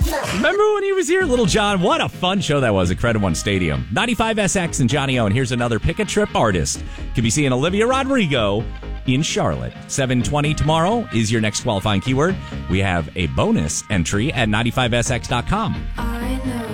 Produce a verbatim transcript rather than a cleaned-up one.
Remember when he was here, Little John? What a fun show that was at Credit One Stadium. ninety-five S X and Johnny O. And here's another Pick a Trip artist. Could be seeing Olivia Rodrigo in Charlotte. seven twenty tomorrow is your next qualifying keyword. We have a bonus entry at ninety-five S X dot com.